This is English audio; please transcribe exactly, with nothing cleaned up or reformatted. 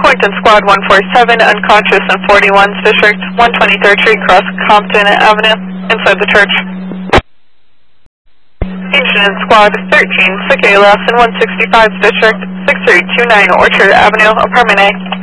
Point in Squad one forty-seven, unconscious in forty-one's District, one twenty-third Street, cross Compton Avenue, inside the church. Agent in Squad thirteen, sick A L O S in one sixty-five's District, six three two nine Orchard Avenue, apartment A.